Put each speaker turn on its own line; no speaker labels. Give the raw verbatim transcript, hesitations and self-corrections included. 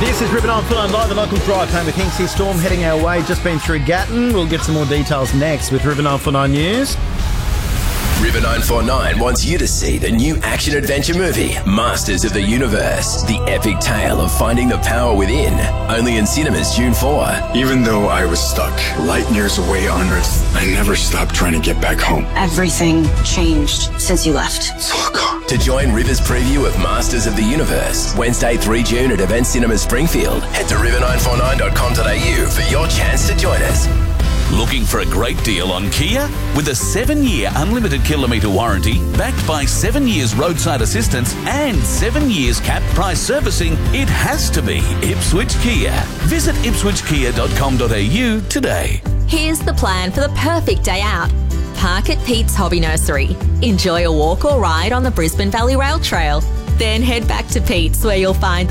This is River nine forty-nine live, the local drive home with Hinksy. Storm heading our way, just been through Gatton. We'll get some more details next with River nine forty-nine News.
River nine forty-nine wants you to see the new action-adventure movie, Masters of the Universe, the epic tale of finding the power within. Only in cinemas June fourth.
Even though I was stuck light years away on Earth, I never stopped trying to get back home.
Everything changed since you left.
To join River's preview of Masters of the Universe, Wednesday, the third of June at Event Cinema Springfield. Head to river nine forty-nine dot com dot a u for your chance to join us.
Looking for a great deal on Kia? With a seven-year unlimited kilometre warranty, backed by seven years roadside assistance and seven years cap price servicing, it has to be Ipswich Kia. Visit ipswich kia dot com dot a u today.
Here's the plan for the perfect day out. Park at Pete's Hobby Nursery. Enjoy a walk or ride on the Brisbane Valley Rail Trail. Then head back to Pete's, where you'll find